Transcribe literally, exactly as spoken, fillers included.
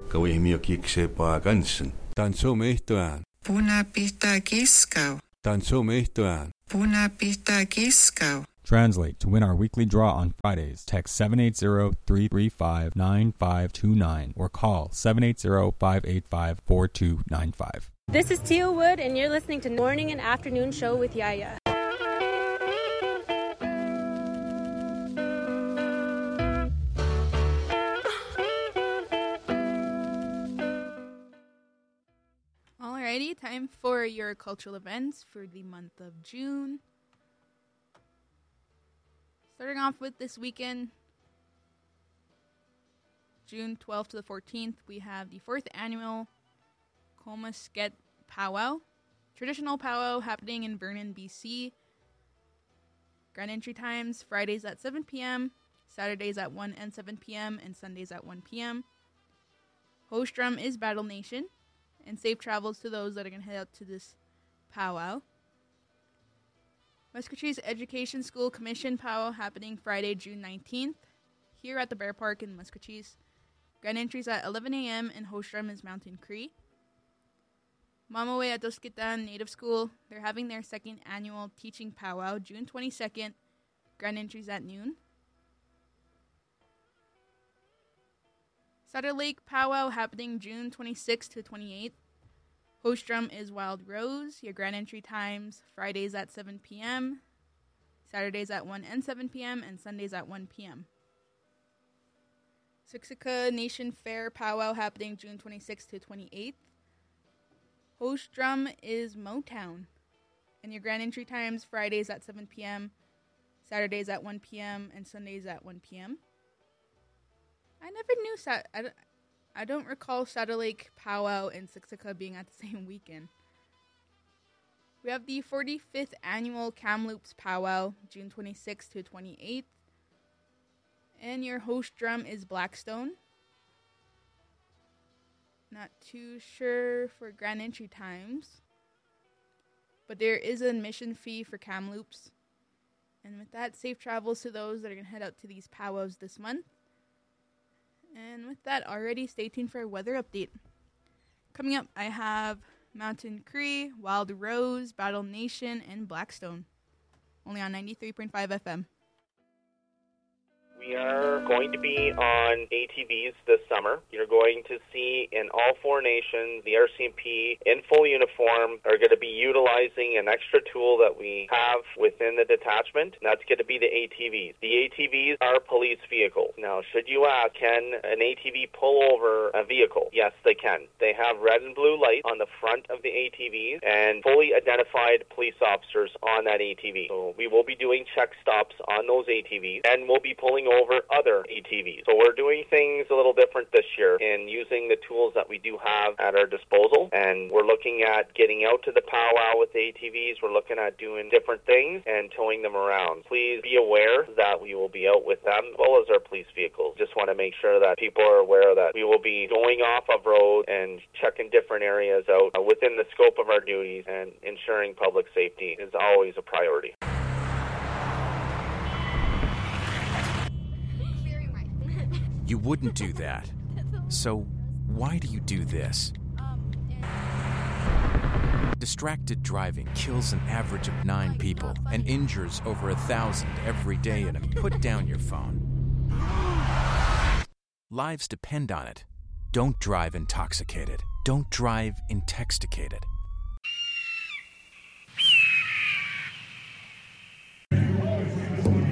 Kawihmiokiksepa gansen. Tantsumihtuan. Punapihta kiskau. Tantsumihtuan. Punapihta kiskau. Translate to win our weekly draw on Fridays. Text seven eight zero, three three five, nine five two nine or call seven eight zero, five eight five, four two nine five. This is Teal Wood, and you're listening to Morning and Afternoon Show with Yaya. Alrighty, time for your cultural events for the month of June. Starting off with this weekend, June twelfth to the fourteenth, we have the fourth annual Comasket Powwow. Traditional powwow happening in Vernon, B C. Grand entry times, Fridays at seven p.m., Saturdays at one and seven p.m., and Sundays at one p.m. Host drum is Battle Nation, and safe travels to those that are going to head out to this powwow. Muscatchee's Education School Commission Powwow happening Friday, June nineteenth, here at the Bear Park in Muscatchee's. Grand entries at eleven a.m. and host drum is Mountain Cree. Mamawe at Doskitan Native School, they're having their second annual teaching powwow, June twenty-second. Grand entries at noon. Sutter Lake Powwow happening June twenty-sixth to twenty-eighth. Host drum is Wild Rose. Your grand entry times, Fridays at seven p.m., Saturdays at one and seven p.m., and Sundays at one p.m. Siksika Nation Fair Powwow happening June twenty-sixth to twenty-eighth. Host drum is Motown. And your grand entry times, Fridays at seven p.m., Saturdays at one p.m., and Sundays at one p.m. I never knew Sat- I, don't, I don't recall Sutter Lake Powwow and Siksika being at the same weekend. We have the forty-fifth annual Kamloops Powwow, June twenty-sixth to twenty-eighth. And your host drum is Blackstone. Not too sure for grand entry times, but there is an admission fee for Kamloops. And with that, safe travels to those that are going to head out to these powwows this month. And with that already, stay tuned for a weather update. Coming up, I have Mountain Cree, Wild Rose, Battle Nation, and Blackstone. Only on ninety-three point five F M. We are going to be on A T Vs this summer. You're going to see in all four nations, the R C M P in full uniform are going to be utilizing an extra tool that we have within the detachment, and that's going to be the A T Vs. The A T Vs are police vehicles. Now, should you ask, can an A T V pull over a vehicle? Yes, they can. They have red and blue lights on the front of the A T Vs and fully identified police officers on that A T V. So we will be doing check stops on those A T Vs, and we'll be pulling over other A T Vs. So we're doing things a little different this year in using the tools that we do have at our disposal, and we're looking at getting out to the powwow with the A T Vs. We're looking at doing different things and towing them around. Please be aware that we will be out with them as well as our police vehicles. Just want to make sure that people are aware that we will be going off of road and checking different areas out within the scope of our duties, and ensuring public safety is always a priority. You wouldn't do that. So why do you do this? Distracted driving kills an average of nine people and injures over a thousand every day in a put down your phone. Lives depend on it. Don't drive intoxicated. Don't drive intoxicated.